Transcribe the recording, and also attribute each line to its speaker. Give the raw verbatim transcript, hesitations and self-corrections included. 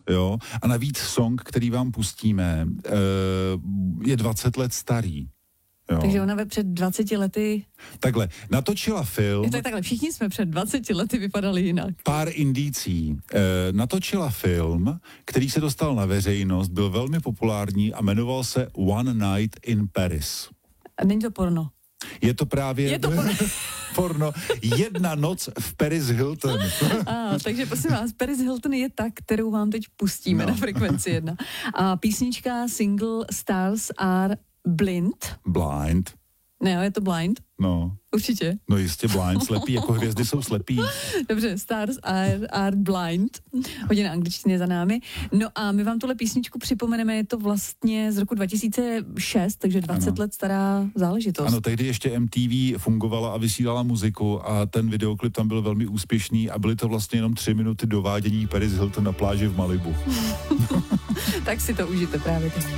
Speaker 1: jo. A navíc song, který vám pustíme, je dvacet let starý. Jo.
Speaker 2: Takže ona ve před dvaceti lety...
Speaker 1: Takhle, natočila film...
Speaker 2: Je to takhle, všichni jsme před dvaceti lety vypadali jinak.
Speaker 1: Pár indicí. E, natočila film, který se dostal na veřejnost, byl velmi populární a jmenoval se One Night in Paris.
Speaker 2: A není to porno.
Speaker 1: Je to právě...
Speaker 2: Je to porno.
Speaker 1: porno. Jedna noc v Paris Hilton.
Speaker 2: A, takže prosím vás, Paris Hilton je ta, kterou vám teď pustíme no. na Frekvenci jedna. A písnička, single Stars Are Blind.
Speaker 1: Blind.
Speaker 2: Ne, je to blind?
Speaker 1: No.
Speaker 2: Určitě.
Speaker 1: No jistě blind, slepý, jako hvězdy jsou slepý.
Speaker 2: Dobře, Stars are, are blind. Hodina angličtiny za námi. No a my vám tuhle písničku připomeneme, je to vlastně z roku dva tisíce šest, takže dvacet ano. let stará záležitost.
Speaker 1: Ano, tehdy ještě M T V fungovala a vysílala muziku a ten videoklip tam byl velmi úspěšný a byly to vlastně jenom tři minuty dovádění Paris Hilton na pláži v Malibu.
Speaker 2: Tak si to užijte právě teď.